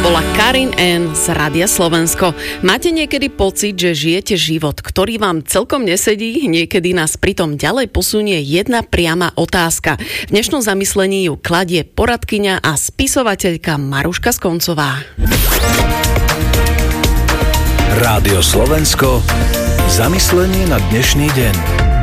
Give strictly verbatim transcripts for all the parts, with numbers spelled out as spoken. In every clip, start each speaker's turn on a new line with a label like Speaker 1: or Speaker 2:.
Speaker 1: bola Karin N. z Rádia Slovensko. Máte niekedy pocit, že žijete život, ktorý vám celkom nesedí? Niekedy nás pritom ďalej posunie jedna priama otázka. V dnešnom zamyslení ju kladie poradkyňa a spisovateľka Maruška Skoncová.
Speaker 2: Rádio Slovensko. Zamyslenie na dnešný deň.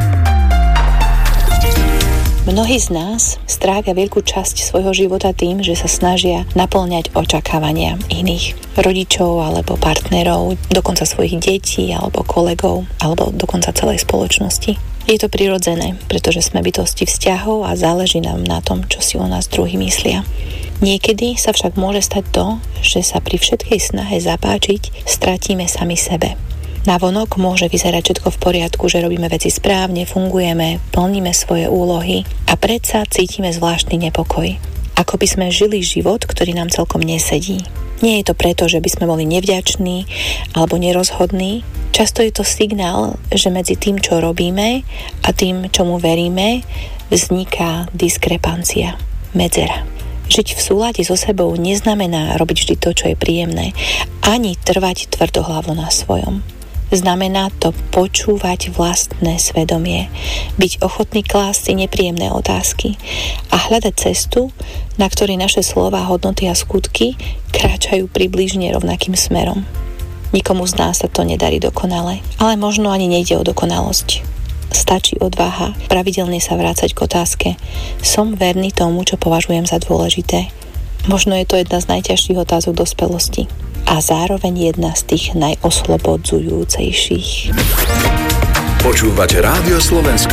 Speaker 3: Mnohí z nás strávia veľkú časť svojho života tým, že sa snažia naplňať očakávania iných rodičov alebo partnerov, dokonca svojich detí alebo kolegov, alebo dokonca celej spoločnosti. Je to prirodzené, pretože sme bytosti vzťahov a záleží nám na tom, čo si o nás druhí myslia. Niekedy sa však môže stať to, že sa pri všetkej snahe zapáčiť stratíme sami sebe. Navonok môže vyzerať všetko v poriadku, že robíme veci správne, fungujeme, plníme svoje úlohy a predsa cítime zvláštny nepokoj. Ako by sme žili život, ktorý nám celkom nesedí. Nie je to preto, že by sme boli nevďační alebo nerozhodní. Často je to signál, že medzi tým, čo robíme a tým, čomu veríme, vzniká diskrepancia, medzera. Žiť v súlade so sebou neznamená robiť vždy to, čo je príjemné, ani trvať tvrdohlavo na svojom. Znamená to počúvať vlastné svedomie, byť ochotný klásť si nepríjemné otázky a hľadať cestu, na ktorej naše slová, hodnoty a skutky kráčajú približne rovnakým smerom. Nikomu z nás sa to nedarí dokonale, ale možno ani nejde o dokonalosť. Stačí odvaha pravidelne sa vrácať k otázke: som verný tomu, čo považujem za dôležité? Možno je to jedna z najťažších otázok dospelosti a zároveň jedna z tých najoslobodzujúcejších.
Speaker 2: Počúvate Rádio Slovensko.